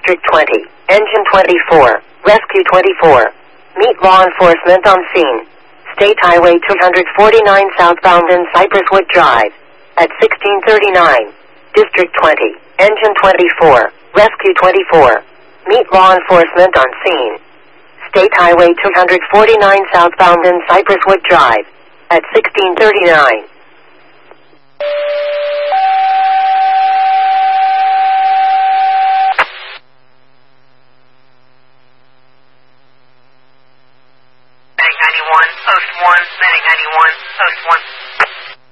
District 20, Engine 24, Rescue 24. Meet law enforcement on scene. State Highway 249 southbound in Cypresswood Drive. At 1639. District 20, Engine 24, Rescue 24. Meet law enforcement on scene. State Highway 249 southbound in Cypresswood Drive. At 1639.